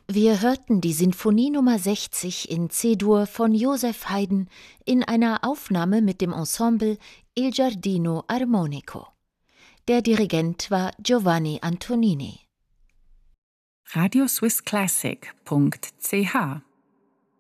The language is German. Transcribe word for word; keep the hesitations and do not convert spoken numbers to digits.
Wir hörten die Sinfonie Nummer sechzig in C-Dur von Joseph Haydn in einer Aufnahme mit dem Ensemble Il Giardino Armonico. Der Dirigent war Giovanni Antonini. radioswisschlassic punkt c h